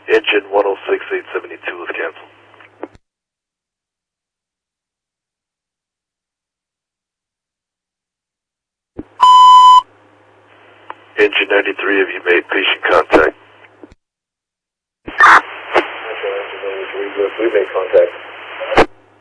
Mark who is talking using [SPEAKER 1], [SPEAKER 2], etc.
[SPEAKER 1] Engine 106872 was canceled. Engine 93, have you made patient contact?
[SPEAKER 2] We made contact.